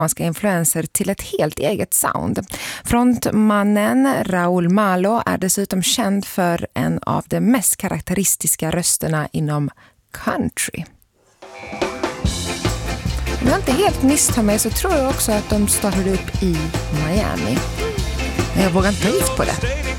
influenser till ett helt eget sound. Frontmannen Raúl Malo är dessutom känd för en av de mest karaktäristiska rösterna inom country. Om jag inte helt misstar mig så tror jag också att de startade upp i Miami. Men jag vågar inte ta gift på det.